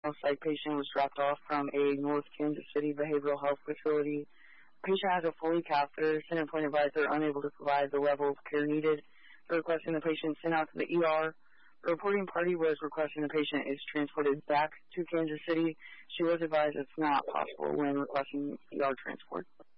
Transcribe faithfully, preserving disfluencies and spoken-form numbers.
A psych patient was dropped off from a North Kansas City behavioral health facility. The patient has a Foley catheter. Center point advised they're unable to provide the level of care needed. They're requesting the patient sent out to the E R. The reporting party was requesting the patient is transported back to Kansas City. She was advised it's not possible when requesting E R transport.